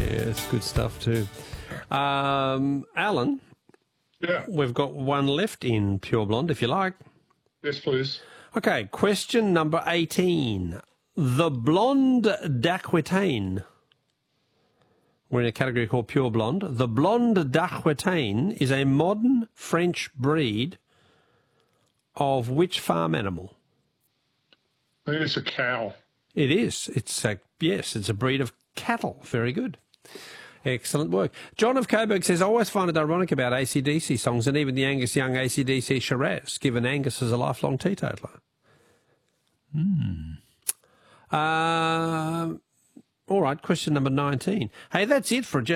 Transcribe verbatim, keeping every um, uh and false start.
Yes, good stuff too. Um, Alan, Yeah. we've got one left in Pure Blonde, if you like. Yes, please. Okay, question number eighteen. The blonde d'Aquitaine. We're in a category called Pure Blonde. The blonde d'Aquitaine is a modern French breed of which farm animal? I think it's a cow. It is. It's a, yes, it's a breed of cattle. Very good. Excellent work. John of Coburg says, I always find it ironic about A C D C songs and even the Angus Young A C D C Shiraz, given Angus is a lifelong teetotaler. Hmm. Uh, all right, question number nineteen. Hey, that's it for a